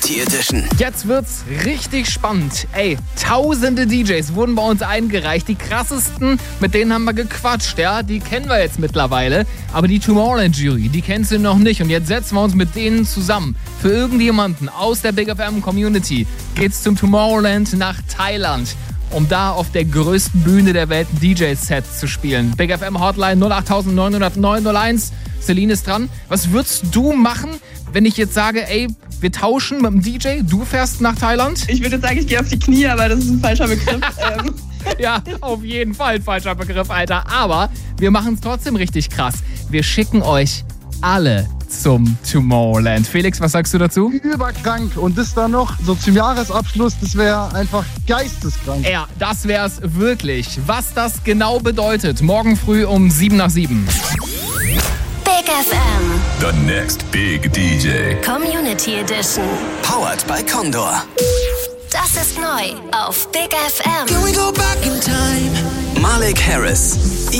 Community Edition. Jetzt wird's richtig spannend. Ey, tausende DJs wurden bei uns eingereicht. Die krassesten, mit denen haben wir gequatscht, ja. Die kennen wir jetzt mittlerweile. Aber die Tomorrowland-Jury, die kennst du noch nicht. Und jetzt setzen wir uns mit denen zusammen. Für irgendjemanden aus der Big FM Community geht's zum Tomorrowland nach Thailand, um da auf der größten Bühne der Welt ein DJ-Set zu spielen. Big FM Hotline 08900 901. Celine ist dran. Was würdest du machen, wenn ich jetzt sage, ey, wir tauschen mit dem DJ, du fährst nach Thailand? Ich würde sagen, ich gehe auf die Knie, aber das ist ein falscher Begriff. Ja, auf jeden Fall ein falscher Begriff, Alter. Aber wir machen es trotzdem richtig krass. Wir schicken euch alle zum Tomorrowland. Felix, was sagst du dazu? Überkrank. Und das dann noch so zum Jahresabschluss, das wäre einfach geisteskrank. Ja, das wär's wirklich. Was das genau bedeutet, morgen früh um 7:07. Big FM. The next big DJ. Community Edition. Powered by Condor. Das ist neu auf Big FM. Can we go back in time? Malik Harris.